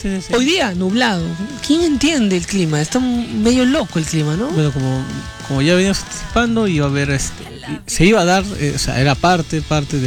sí. Hoy día, nublado. ¿Quién entiende el clima? Está medio loco el clima, ¿no? Bueno, como ya veníamos anticipando, iba a haber se iba a dar, o sea, era parte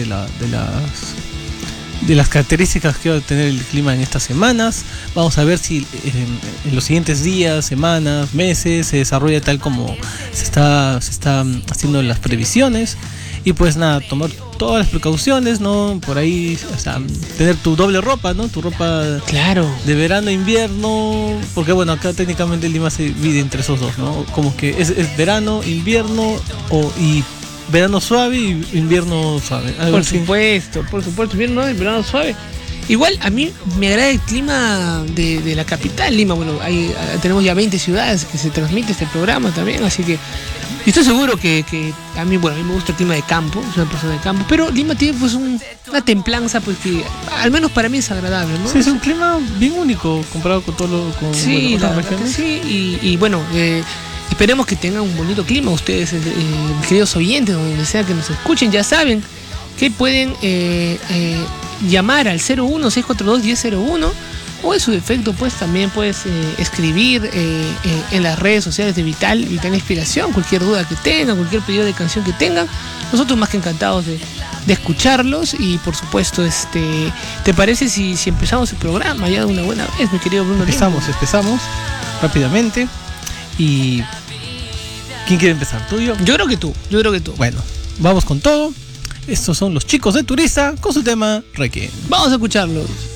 de las características que iba a tener el clima en estas semanas. Vamos a ver si en los siguientes días, semanas, meses se desarrolla tal como se está haciendo las previsiones. Y pues nada, tomar todas las precauciones, ¿no? Por ahí, o sea, tener tu doble ropa, ¿no? Tu ropa Claro. de verano e invierno, porque bueno, acá técnicamente el Lima se divide entre esos dos, ¿no? Como que es verano, invierno y verano suave y invierno suave. Por supuesto, invierno y verano suave. Igual a mí me agrada el clima de la capital, Lima. Bueno, tenemos ya 20 ciudades que se transmite este programa también, así que y estoy seguro que a mí me gusta el clima de campo, soy una persona de campo, pero Lima tiene pues una templanza pues que al menos para mí es agradable, ¿no? Sí, es un clima bien único comparado con sí, otras regiones. Sí, y bueno, esperemos que tengan un bonito clima ustedes, queridos oyentes, donde sea que nos escuchen, ya saben que pueden llamar al 01-642-1001 o en su defecto pues también puedes escribir en las redes sociales de Vital Inspiración, cualquier duda que tengan, cualquier pedido de canción que tengan, nosotros más que encantados de escucharlos. Y por supuesto, ¿te parece si empezamos el programa ya de una buena vez, mi querido Bruno? Empezamos rápidamente. Y ¿quién quiere empezar? ¿Tú y yo? Yo creo que tú. Bueno, vamos con todo. Estos son los Chicos de Turista con su tema Requiem. Vamos a escucharlos.